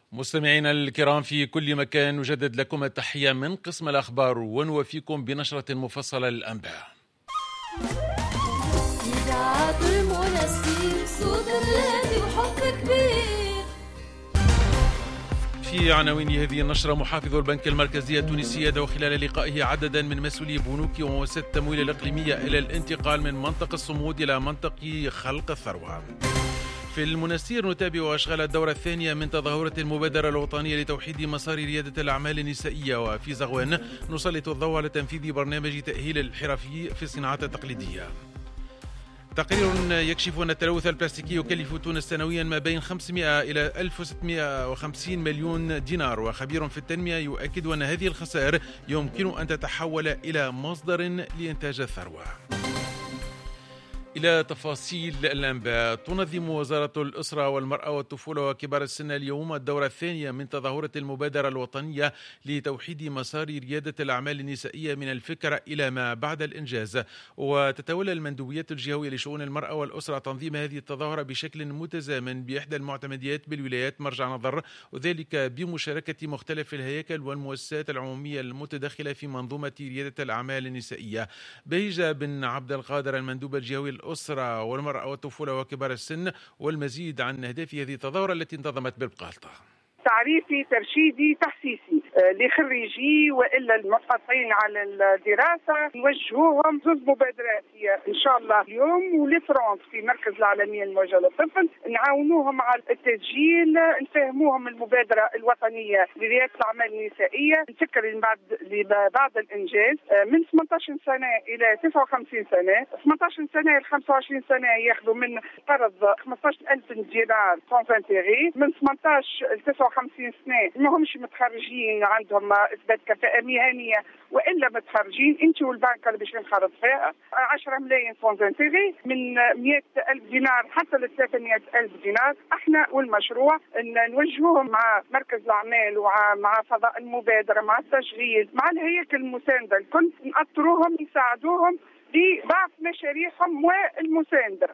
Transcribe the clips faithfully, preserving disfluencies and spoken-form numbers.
مستمعينا الكرام في كل مكان، نجدد لكم التحية من قسم الأخبار ونوفيكم بنشرة مفصلة للأنباء. في عناوين هذه النشرة: محافظ البنك المركزي التونسي يدعو خلال لقائه عددا من مسؤولي بنوك ومؤسسات التمويل الإقليمية إلى الانتقال من منطقة الصمود إلى منطقة خلق الثروة. في المنستير نتابع أشغال الدورة الثانية من تظاهرة المبادرة الوطنية لتوحيد مسار ريادة الأعمال النسائية. وفي زغوان نسلط الضوء على تنفيذ برنامج تأهيل الحرفي في الصناعات التقليدية. تقرير يكشف أن التلوث البلاستيكي يكلف تونس سنويا ما بين خمسمائة إلى ألف وستمائة وخمسين مليون دينار، وخبير في التنمية يؤكد أن هذه الخسائر يمكن أن تتحول إلى مصدر لإنتاج الثروة. إلى تفاصيل الأنباء. تنظم وزارة الأسرة والمرأة والطفولة وكبار السن اليوم الدورة الثانية من تظاهرة المبادرة الوطنية لتوحيد مسار ريادة الأعمال النسائية من الفكرة إلى ما بعد الإنجاز. وتتولى المندوبية الجهوية لشؤون المرأة والأسرة تنظيم هذه التظاهرة بشكل متزامن بإحدى المعتمديات بالولايات مرجع نظر، وذلك بمشاركة مختلف الهياكل والمؤسسات العمومية المتدخلة في منظومة ريادة الأعمال النسائية. بهجة بن عبد القادر المندوب الجهوي الأسرة والمرأة والطفولة وكبار السن، والمزيد عن أهداف هذه التظاهرة التي انتظمت بالبقالطة. تعريفي ترشيدي تحسيسي لخريجي والا المقاطعين على الدراسه، نوجهوهم زوج مبادرات هي ان شاء الله اليوم ولفرونس في مركز العالميه الموجهه للطفل، نعاونوهم على التسجيل، نفهموهم المبادره الوطنيه لرياده الاعمال النسائيه، نفكر بعد بعد الانجاز من ثمانية عشر سنه الى تسعة وخمسين سنه، ثمانية عشر سنه الى خمسة وعشرين سنه ياخذوا من قرض خمسة عشر ألف دينار سون انتيغي، من ثمانية عشر ل تسعة وخمسين سنه ما همش متخرجين عندهم اثبات كفاءه مهنيه والا متخرجين، انت والبنك اللي باش نخرج فيها عشرة ملايين سون انتيغي، من مئة ألف دينار حتى ل ثلاثمائة ألف دينار. احنا والمشروع نوجهوهم مع مركز الاعمال ومع فضاء المبادره مع التشغيل مع الهياكل المسانده الكل، نأطروهم نساعدوهم ببعض مشاريعهم والمسانده.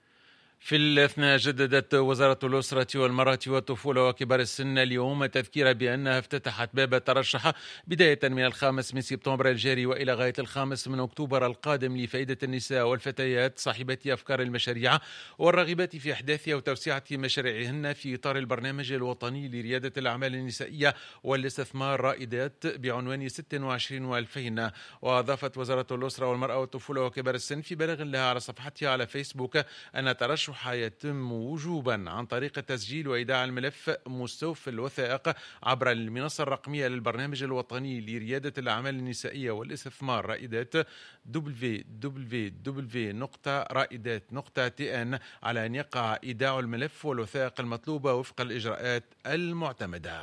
في الأثناء جددت وزارة الأسرة والمرأة والطفولة وكبار السن اليوم تذكير بأنها افتتحت باب الترشح بداية من الخامس من سبتمبر الجاري وإلى غاية الخامس من أكتوبر القادم لفائدة النساء والفتيات صاحبات أفكار المشاريع والراغبات في إحداث وتوسعة مشاريعهن في إطار البرنامج الوطني لريادة الأعمال النسائية والاستثمار رائدات بعنوان ستة وعشرين وألفين. وأضافت وزارة الأسرة والمرأة والطفولة وكبار السن في بلاغ لها على صفحتها على فيسبوك أن ترشح يتم وجوبا عن طريق التسجيل وإيداع الملف مستوفى الوثائق عبر المنصة الرقمية للبرنامج الوطني لريادة الأعمال النسائية والاستثمار رائدات دبليو دبليو دبليو نقطة رائدات نقطة تي إن، على أن يقع إيداع الملف والوثائق المطلوبة وفق الإجراءات المعتمدة.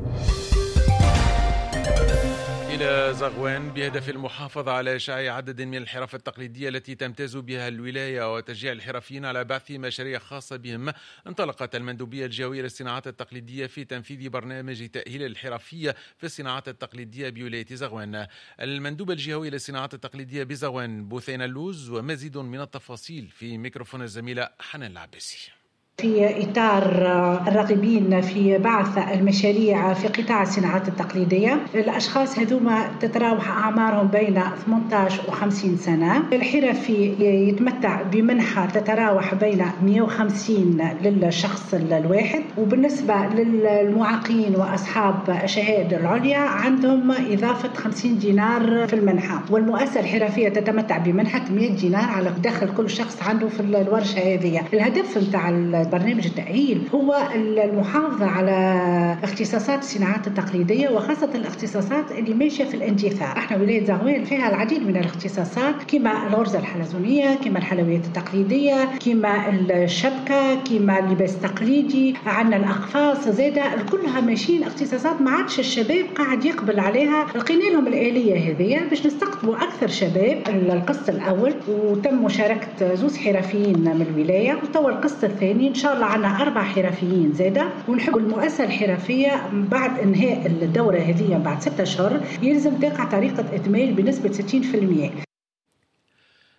إلى زغوان بهدف المحافظة على إشعاع عدد من الحرف التقليدية التي تمتاز بها الولاية وتشجيع الحرفيين على بعث مشاريع خاصة بهم، انطلقت المندوبية الجهوية للصناعات التقليدية في تنفيذ برنامج تأهيل الحرفية في الصناعات التقليدية بولاية زغوان. المندوبة الجهوية للصناعات التقليدية بزغوان بوثين اللوز، ومزيد من التفاصيل في ميكروفون الزميلة حنان العباسي. في إطار الراغبين في بعث المشاريع في قطاع الصناعات التقليدية، الأشخاص هذوما تتراوح أعمارهم بين ثمانية عشر وخمسين سنة. الحرفي يتمتع بمنحة تتراوح بين مئة وخمسين للشخص الواحد، وبالنسبة للمعاقين وأصحاب الشهادة العليا عندهم إضافة خمسين دينار في المنحة. والمؤسسة الحرفية تتمتع بمنحة مئة دينار على دخل كل شخص عنده في الورشة هذه. الهدف متاع برنامج التأهيل هو المحافظة على اختصاصات الصناعات التقليدية، وخاصة الاختصاصات اللي ماشية في الاندثار. احنا ولاية زغوان فيها العديد من الاختصاصات، كما الغرزة الحلزونية، كما الحلويات التقليدية، كما الشبكة، كما اللباس التقليدي، عندنا الأقفاص زادة، كلها ماشيين اختصاصات ما عادش الشباب قاعد يقبل عليها. لقينا لهم الآلية هذه باش نستقطبوا أكثر شباب. القسط الأول وتم مشاركة زوز حرفيين من الولاية، وتوا القسط الثاني إن شاء الله عنا أربع حرفيين زادة. ونحب المؤسسة الحرفية بعد إنهاء الدورة هذه بعد ستة أشهر يلزم تقع طريقة إتمام بنسبة ستين بالمئة.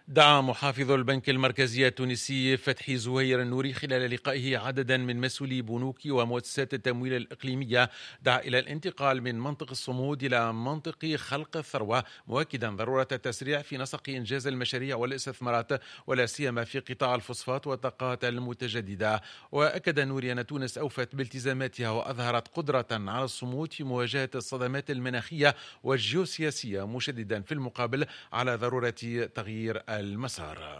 دعا محافظ البنك المركزي التونسي فتحي زهير النوري خلال لقائه عددا من مسؤولي بنوك ومؤسسات التمويل الإقليمية، دعا إلى الانتقال من منطق الصمود إلى منطق خلق الثروة، مؤكدا ضرورة التسريع في نسق إنجاز المشاريع والاستثمارات ولا سيما في قطاع الفوسفات والطاقات المتجددة. وأكد النوري أن تونس أوفت بالتزاماتها وأظهرت قدرة على الصمود في مواجهة الصدمات المناخية والجيوسياسية، مشددا في المقابل على ضرورة تغيير المسار.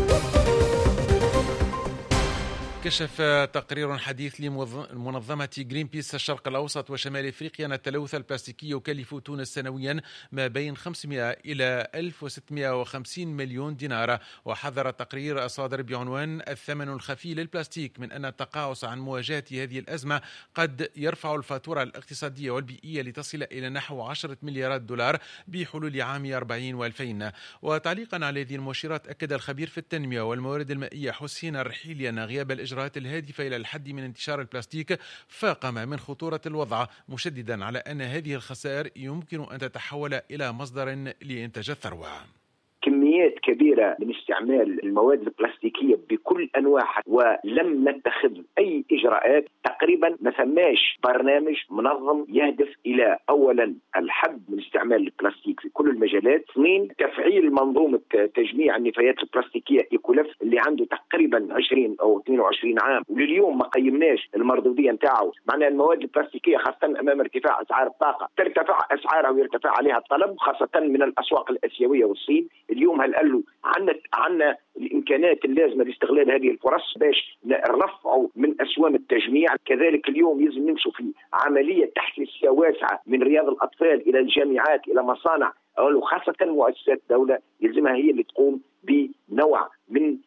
كشف تقرير حديث لمنظمة جرين بيس الشرق الأوسط وشمال إفريقيا أن التلوث البلاستيكي يكلف تونس سنويا ما بين خمسمائة إلى ألف وستمائة وخمسين مليون دينار. وحذر التقرير الصادر بعنوان الثمن الخفي للبلاستيك من أن التقاعس عن مواجهة هذه الأزمة قد يرفع الفاتورة الاقتصادية والبيئية لتصل إلى نحو عشرة مليارات دولار بحلول عام أربعين وألفين. وتعليقا على هذه المؤشرات، أكد الخبير في التنمية والموارد المائية حسين الرحيلي أن غياب الإجراءات الهادفة إلى الحد من انتشار البلاستيك فاقم من خطورة الوضع، مشددا على أن هذه الخسائر يمكن أن تتحول إلى مصدر لإنتاج الثروة. كميات كبيرة من استعمال المواد البلاستيكية بكل أنواعها، ولم نتخذ أي إجراءات. تقريبا ما ثماش برنامج منظم يهدف إلى أولا الحد من استعمال البلاستيك في كل المجالات، اثنين تفعيل منظومة تجميع النفايات البلاستيكية إيكولف اللي عنده تقريبا عشرين أو اثنين وعشرين عام ولليوم ما قيمناش المردودية نتاعه. معناها المواد البلاستيكية خاصة أمام ارتفاع أسعار الطاقة ترتفع أسعارها ويرتفع عليها الطلب، خاصة من الأسواق الآسيوية والصين. اليوم هل قالوا عنا عنا الامكانات اللازمه لاستغلال هذه الفرص باش نرفعوا من اسوام التجميع. كذلك اليوم يلزم نمشوا في عمليه تحسيسيه واسعه من رياض الاطفال الى الجامعات الى مصانع، وخاصه مؤسسات الدوله يلزمها هي اللي تقوم بنوع من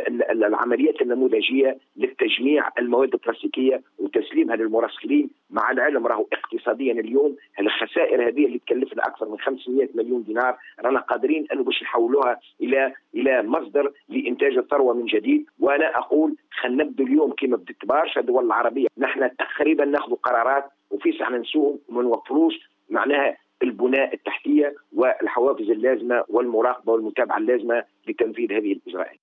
العمليات النموذجيه للتجميع المواد البلاستيكيه وتسليمها للمرسخين. مع العلم راهو اقتصاديا اليوم الخسائر هذه اللي تكلفنا اكثر من خمسمائة مليون دينار رانا قادرين انه باش نحولوها الى الى مصدر لانتاج الثروه من جديد. وانا اقول خلينا نبدو اليوم كما بدت برشا الدول العربيه، نحن تقريبا ناخذ قرارات وفي ساعه نسوهم وما نوفروش معناها البناء التحتيه والحوافز اللازمه والمراقبه والمتابعه اللازمه لتنفيذ هذه الاجراءات.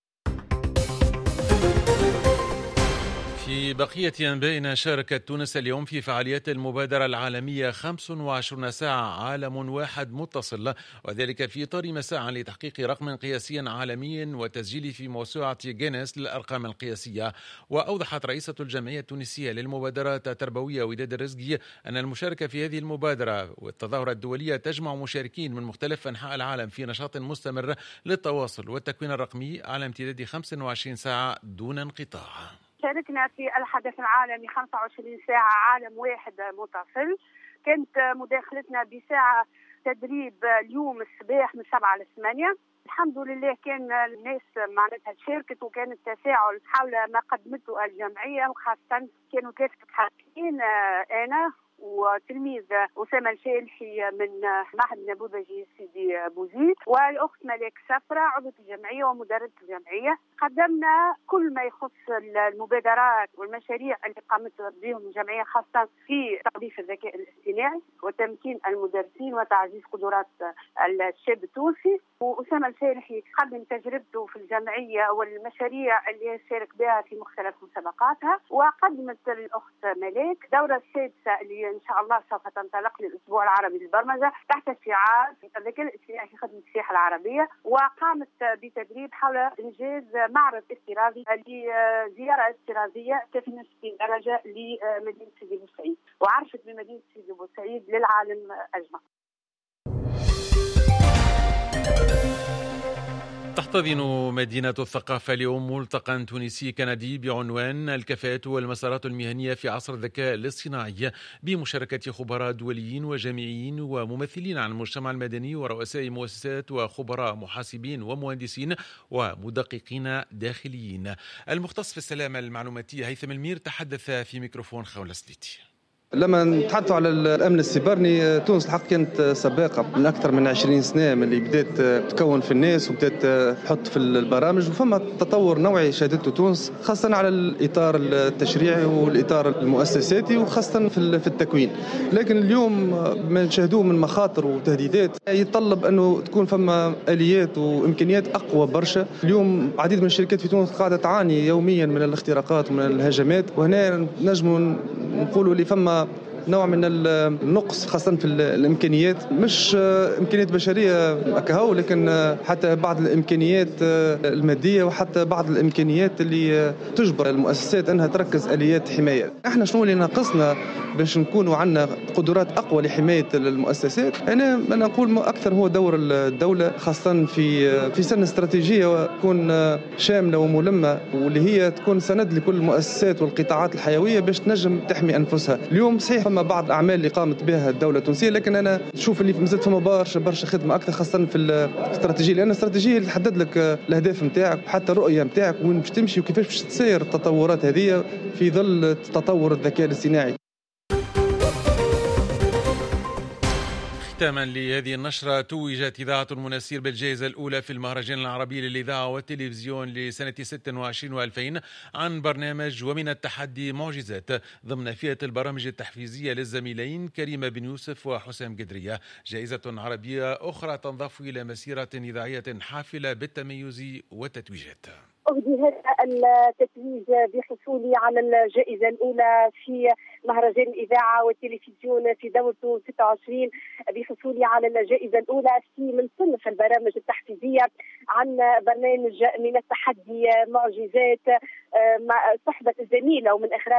في بقية أنبائنا، شاركت تونس اليوم في فعاليات المبادرة العالمية خمس وعشرين ساعة عالم واحد متصل، وذلك في إطار مساعي لتحقيق رقم قياسي عالمي وتسجيله في موسوعة جينيس للأرقام القياسية. وأوضحت رئيسة الجمعية التونسية للمبادرات التربوية وداد الرزقي أن المشاركة في هذه المبادرة والتظاهرة الدولية تجمع مشاركين من مختلف أنحاء العالم في نشاط مستمر للتواصل والتكوين الرقمي على امتداد خمس وعشرين ساعة دون انقطاع. شاركنا في الحدث العالمي خمس وعشرين ساعة عالم واحد متصل. كانت مداخلتنا بساعة تدريب اليوم الصباح من سبعة لثمانية. الحمد لله كان الناس معناتها شاركت وكان التفاعل حول ما قدمته الجمعية، وخاصة كانوا ثلاثة متحدثين، أنا وتلميذ أسامة الفالحي من معهد النموذجي سيدي بوزيد، والأخت ملاك سفرة عضوة الجمعية ومدربة الجمعية. قدمنا كل ما يخص المبادرات والمشاريع اللي قامت بهم الجمعية، خاصة في توظيف الذكاء الاصطناعي وتمكين المدرسين وتعزيز قدرات الشاب التونسي. وأسامة الفالحي قدم تجربته في الجمعية والمشاريع اللي شارك بها في مختلف مسابقاتها. وقدمت الأخت ملاك دورة السادسة اللي إن شاء الله سوف تنطلق للأسبوع العربي للبرمجة تحت شعار الذكاء الاصطناعي في خدمة السياحة العربية. وقامت بتدريب حول إنجاز معرض افتراضي لزيارة افتراضية ثلاثمائة وستين درجة لمدينة سيدي بوسعيد، وعرفت بمدينة سيدي بوسعيد للعالم أجمع. تحتضن مدينة الثقافة اليوم ملتقى تونسي كندي بعنوان الكفاءة والمسارات المهنية في عصر الذكاء الاصطناعي، بمشاركة خبراء دوليين وجامعيين وممثلين عن المجتمع المدني ورؤساء مؤسسات وخبراء محاسبين ومهندسين ومدققين داخليين. المختص في السلامة المعلوماتية هيثم المير تحدث في ميكروفون خولة سليتي. لما نتحدثوا على الأمن السيبراني، تونس الحق كانت سباقة من أكثر من عشرين سنة من اللي بدأت تكون في الناس وبدأت تحط في البرامج، وفما تطور نوعي شهدته تونس خاصة على الإطار التشريعي والإطار المؤسساتي وخاصة في التكوين. لكن اليوم ما نشاهدوه من مخاطر وتهديدات يتطلب أنه تكون فما آليات وإمكانيات أقوى برشا. اليوم عديد من الشركات في تونس قاعدة تعاني يوميا من الاختراقات ومن الهجمات، وهنا نجموا نقولوا اللي فما نوع من النقص خاصة في الإمكانيات، مش إمكانيات بشرية أكهو، لكن حتى بعض الإمكانيات المادية وحتى بعض الإمكانيات اللي تجبر المؤسسات أنها تركز آليات حماية. إحنا شنو اللي ناقصنا باش نكونوا عندنا قدرات أقوى لحماية المؤسسات؟ أنا أنا نقول أكثر هو دور الدولة خاصة في في سن استراتيجية تكون شاملة وملمة، واللي هي تكون سند لكل المؤسسات والقطاعات الحيوية باش تنجم تحمي أنفسها. اليوم صحيح فما بعض الأعمال اللي قامت بها الدولة التونسية، لكن أنا نشوف اللي مازالت فما برشا برشا خدمة أكثر خاصة في الاستراتيجية، لأن الاستراتيجية اللي تحدد لك الأهداف نتاعك وحتى الرؤية نتاعك وين باش تمشي وكيفاش باش تسير التطورات هذه في ظل تطور الذكاء الاصطناعي. ختاما لهذه النشرة، توجت إذاعة المنسير بالجائزة الأولى في المهرجان العربي للإذاعة والتلفزيون لسنة ستة وعشرين وألفين عن برنامج ومن التحدي معجزات ضمن فئة البرامج التحفيزية للزميلين كريمة بن يوسف وحسام قدرية. جائزة عربية أخرى تنضاف إلى مسيرة إذاعية حافلة بالتميز والتتويجات. أهدي هذا التتويج بحصولي على الجائزة الأولى في مهرجان الإذاعة والتلفزيون في دورته ستة وعشرين، بحصولي على الجائزة الأولى في من صنف البرامج التحفيزية عن برنامج من التحدي معجزات مع صحبة الزميلة ومن إخراج